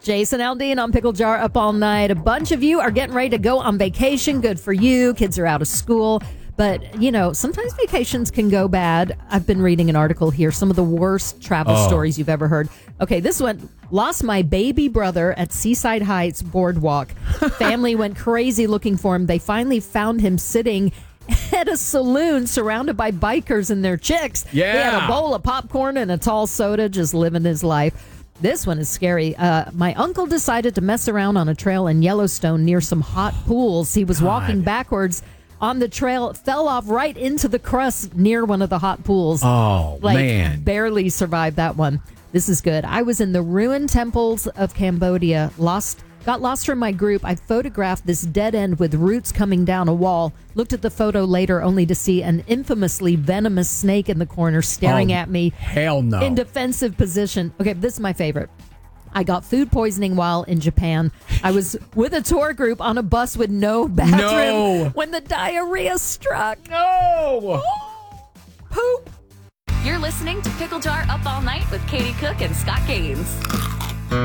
Jason Aldean on Pickle Jar Up All Night. A bunch of you are getting ready to go on vacation. Good for you. Kids are out of school. But, sometimes vacations can go bad. I've been reading an article here. Some of the worst travel stories you've ever heard. Okay, this one. Lost my baby brother at Seaside Heights Boardwalk. Family went crazy looking for him. They finally found him sitting at a saloon surrounded by bikers and their chicks. Yeah. He had a bowl of popcorn and a tall soda, just living his life. This one is scary. My uncle decided to mess around on a trail in Yellowstone near some hot pools. He was walking backwards on the trail, fell off right into the crust near one of the hot pools. Oh, man. Barely survived that one. This is good. I was in the ruined temples of Cambodia, got lost from my group. I photographed this dead end with roots coming down a wall. Looked at the photo later only to see an infamously venomous snake in the corner staring at me. Hell no. In defensive position. Okay, this is my favorite. I got food poisoning while in Japan. I was with a tour group on a bus with no bathroom when the diarrhea struck. No! Poop. You're listening to Pickle Jar Up All Night with Katie Cook and Scott Gaines.